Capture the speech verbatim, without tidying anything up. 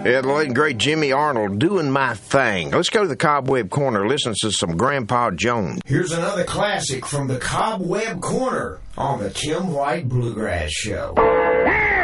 Yeah, the late great Jimmy Arnold, Doing My Thing. Let's go to the Cobweb Corner, listen to some Grandpa Jones. Here's another classic from the Cobweb Corner on the Tim White Bluegrass Show.